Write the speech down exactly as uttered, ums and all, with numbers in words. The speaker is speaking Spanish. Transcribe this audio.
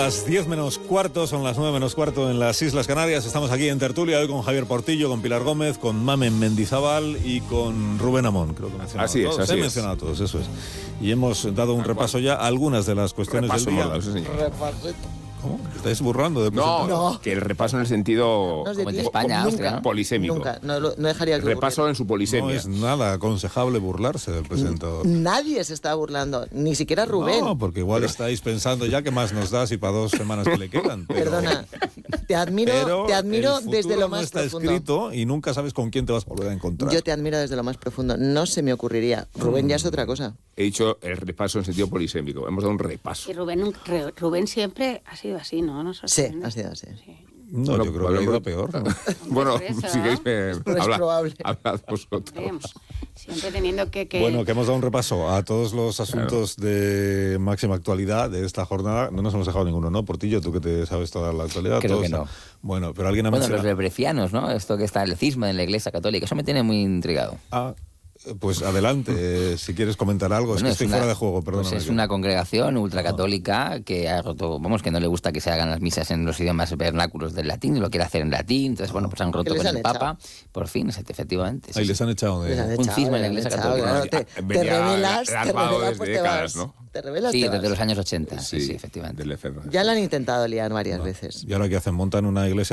Las diez menos cuarto, son las nueve menos cuarto en las Islas Canarias. Estamos aquí en tertulia hoy con Javier Portillo, con Pilar Gómez, con Mamen Mendizábal y con Rubén Amón. Creo que mencionado así es, así He es. mencionado a todos, eso es. Y hemos dado un repaso ya a algunas de las cuestiones Repaso del día. moral, sí, señor. ¿Cómo? ¿Te estáis burlando de No, presentar? no, que el repaso en el sentido No es de Como el ti. de España, Nunca, Austria, ¿no? polisémico. Nunca, no, lo- no dejaría que Repaso en su No polisemia. es nada aconsejable burlarse del presentador. ocurriera. Nadie se está burlando, ni siquiera Rubén. No, porque igual estáis pensando ya que más nos da si para dos semanas que le quedan. Pero, Perdona, te admiro, pero te admiro el futuro desde lo no más está profundo. escrito y nunca sabes con quién te vas a volver a encontrar. Yo te admiro desde lo más profundo. No se me ocurriría. Rubén ya es otra cosa. He dicho el repaso en sentido polisémico. Hemos dado un repaso. Y Rubén, nunca- Re- Rubén siempre ha sido así, ¿no? ¿No Sí, sorprende? ha sido así. Sí. No, Bueno, yo creo que ha ido a peor. ¿no? Bueno, por eso, si queréis, eh, Es habla- probable. hablad vosotros. Creemos. Siempre teniendo que... que... Bueno, que hemos dado un repaso a todos los asuntos de máxima actualidad de esta jornada. No nos hemos dejado ninguno, ¿no? Portillo, tú que te sabes toda la actualidad. Creo todos, que no. Bueno, pero alguien ha Bueno, los mencionado... lebrefianos, ¿no? Esto que está el cisma en la Iglesia Católica, eso me tiene muy intrigado. Ah, pues adelante, eh, si quieres comentar algo. Bueno, es que estoy una- fuera de juego, pues perdóname. es una congregación ultracatólica que ha roto, vamos, que no le gusta que se hagan las misas en los idiomas vernáculos del latín, y lo quiere hacer en latín, entonces, bueno, pues han roto les con han el Papa, por fin, efectivamente. sí, Ahí sí. les han echado Les han de... Un echado, cisma en la les han Iglesia echado, Católica. claro, te, te Venía revelas, te larvado revelas, desde pues te décadas, vas. ¿no? Te revelas, Sí, te desde vas. los años ochenta, sí, sí, efectivamente. Del F R. Ya lo han intentado liar varias veces. ¿Y ahora qué hacen? ¿Montan una iglesia